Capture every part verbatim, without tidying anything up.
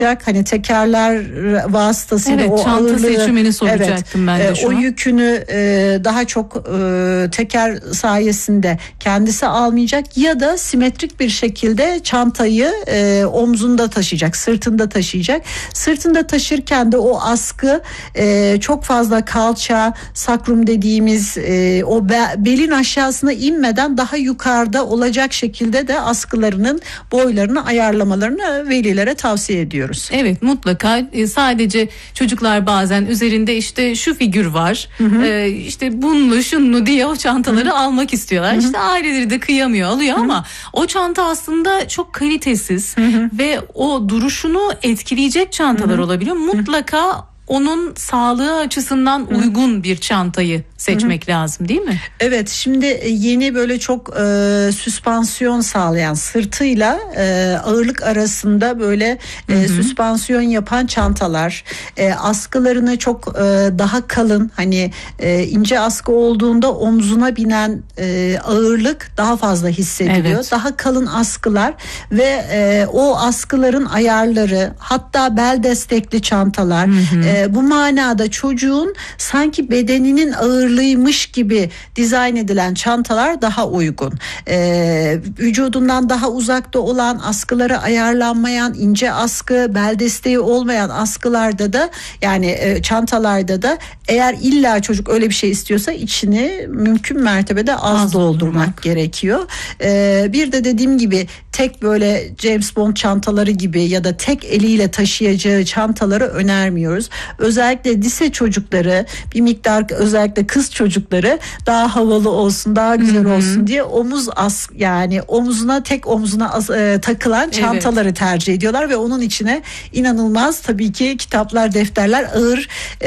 Hani tekerler vasıtasıyla evet, o çanta ağırlığı, seçimini soracaktım evet, ben de e, şu o an. yükünü e, daha çok e, teker sayesinde kendisi almayacak ya da simetrik bir şekilde çantayı e, omzunda taşıyacak, sırtında taşıyacak. Sırtında taşırken de o askı e, çok fazla kalça, sakrum dediğimiz e, o be, belin aşağısına inmeden daha yukarıda olacak şekilde de askılarının boylarını ayarlamalarını velilere tavsiye ediyoruz. Evet, mutlaka. Sadece çocuklar bazen üzerinde işte şu figür var, hı hı. Ee, işte bunlu şunlu diye o çantaları hı hı. almak istiyorlar. Hı hı. İşte aileleri de kıyamıyor, alıyor, hı hı. ama o çanta aslında çok kalitesiz, hı hı. ve o duruşunu etkileyecek çantalar, hı hı. olabiliyor. Mutlaka, hı hı. onun sağlığı açısından Hı. uygun bir çantayı seçmek Hı. lazım, değil mi? Evet, şimdi yeni böyle çok e, süspansiyon sağlayan, sırtıyla e, ağırlık arasında böyle e, süspansiyon yapan çantalar, e, askılarını çok e, daha kalın, hani e, ince askı olduğunda omzuna binen e, ağırlık daha fazla hissediliyor. Evet. Daha kalın askılar ve e, o askıların ayarları, hatta bel destekli çantalar, hı hı. E, bu manada çocuğun sanki bedeninin ağırlığıymış gibi dizayn edilen çantalar daha uygun. Ee, vücudundan daha uzakta olan, askıları ayarlanmayan, ince askı, bel desteği olmayan askılarda da, yani e, çantalarda da, eğer illa çocuk öyle bir şey istiyorsa içini mümkün mertebede az, az doldurmak durmak. gerekiyor. Ee, bir de dediğim gibi tek böyle James Bond çantaları gibi ya da tek eliyle taşıyacağı çantaları önermiyoruz. Özellikle lise çocukları, bir miktar özellikle kız çocukları daha havalı olsun, daha güzel Hı-hı. olsun diye omuz as yani omuzuna, tek omzuna as, e, takılan çantaları evet. tercih ediyorlar ve onun içine inanılmaz tabii ki kitaplar, defterler, ağır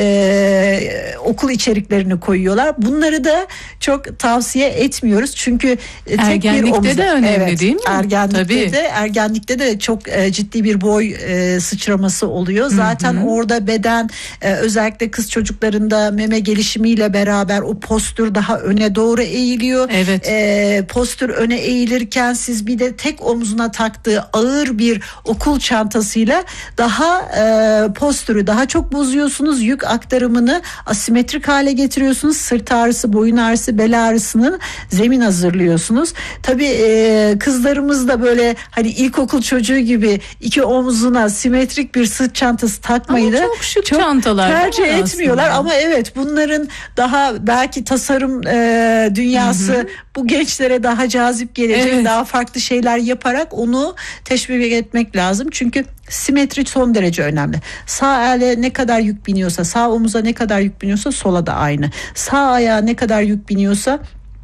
e, okul içeriklerini koyuyorlar. Bunları da çok tavsiye etmiyoruz çünkü tek ergenlikte bir omuzda, de önemli evet, değil mi? Ergenlikte tabii. de ergenlikte de çok e, ciddi bir boy e, sıçraması oluyor. Zaten Hı-hı. orada beden, Ee, özellikle kız çocuklarında meme gelişimiyle beraber o postür daha öne doğru eğiliyor. Evet. Ee, postür öne eğilirken siz bir de tek omzuna taktığı ağır bir okul çantasıyla daha e, postürü daha çok bozuyorsunuz. Yük aktarımını asimetrik hale getiriyorsunuz. Sırt ağrısı, boyun ağrısı, bel ağrısının zemin hazırlıyorsunuz. Tabii e, kızlarımız da böyle hani ilkokul çocuğu gibi iki omzuna simetrik bir sırt çantası takmayı da çok şık çok çantalar tercih etmiyorlar aslında. Ama evet, bunların daha belki tasarım e, dünyası Hı-hı. bu gençlere daha cazip gelecek, evet. daha farklı şeyler yaparak onu teşvik etmek lazım. Çünkü simetri son derece önemli. Sağ ele ne kadar yük biniyorsa, sağ omuza ne kadar yük biniyorsa sola da aynı. Sağ ayağa ne kadar yük biniyorsa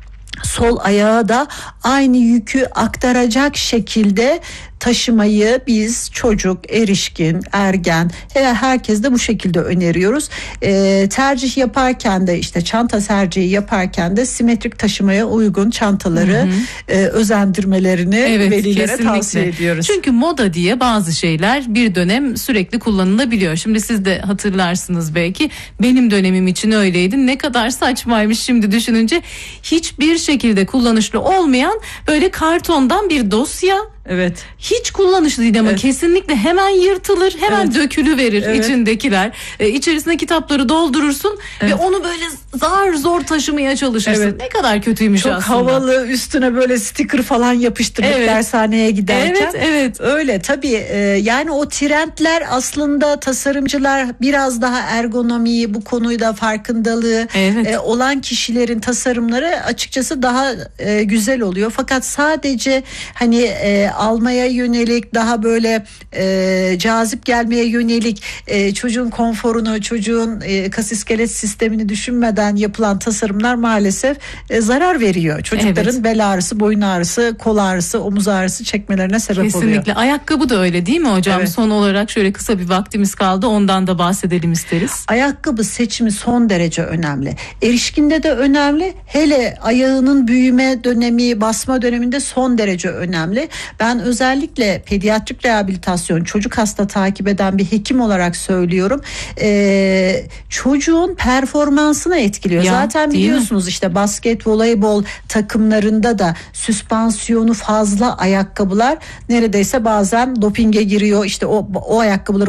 sol ayağa da aynı yükü aktaracak şekilde taşımayı biz çocuk, erişkin, ergen, herkes de bu şekilde öneriyoruz. E, tercih yaparken de işte çanta tercihi yaparken de simetrik taşımaya uygun çantaları hı hı. E, özendirmelerini evet, velilere kesinlikle. tavsiye ediyoruz. Çünkü moda diye bazı şeyler bir dönem sürekli kullanılabiliyor. Şimdi siz de hatırlarsınız belki, benim dönemim için öyleydi. Ne kadar saçmaymış şimdi düşününce. Hiçbir şekilde kullanışlı olmayan böyle kartondan bir dosya. Evet. Hiç kullanışlı değil ama evet. kesinlikle hemen yırtılır, hemen evet. dökülüverir evet. içindekiler. Ee, içerisine kitapları doldurursun evet. ve onu böyle zar zor taşımaya çalışırsın. Evet. Ne kadar kötüymüş Çok aslında. Çok havalı, üstüne böyle sticker falan yapıştırdık evet. dershaneye giderken. Evet, evet. Öyle tabii e, yani o trendler aslında tasarımcılar biraz daha ergonomiyi, bu konuyla farkındalığı evet. e, olan kişilerin tasarımları açıkçası daha e, güzel oluyor. Fakat sadece hani e, almaya yönelik, daha böyle e, cazip gelmeye yönelik, e, çocuğun konforunu, çocuğun e, kas iskelet sistemini düşünmeden yapılan tasarımlar maalesef e, zarar veriyor. Çocukların evet. bel ağrısı, boyun ağrısı, kol ağrısı, omuz ağrısı çekmelerine sebep Kesinlikle. oluyor. Kesinlikle. Ayakkabı da öyle değil mi hocam? Evet. Son olarak şöyle kısa bir vaktimiz kaldı. Ondan da bahsedelim isteriz. Ayakkabı seçimi son derece önemli. Erişkinde de önemli. Hele ayağının büyüme dönemi, basma döneminde son derece önemli. Ben özellikle pediatrik rehabilitasyon, çocuk hasta takip eden bir hekim olarak söylüyorum. Ee, çocuğun performansına etkiliyor. Ya, zaten biliyorsunuz işte basket, voleybol takımlarında da süspansiyonu fazla ayakkabılar neredeyse bazen dopinge giriyor. İşte o, o ayakkabıları